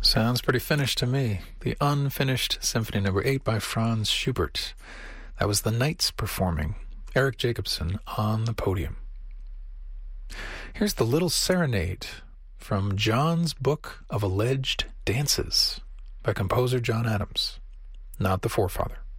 Sounds pretty finished to me. The Unfinished Symphony No. 8 by Franz Schubert. That was the Knights performing. Eric Jacobson on the podium. Here's the Little Serenade from John's Book of Alleged Dances by composer John Adams, not the forefather.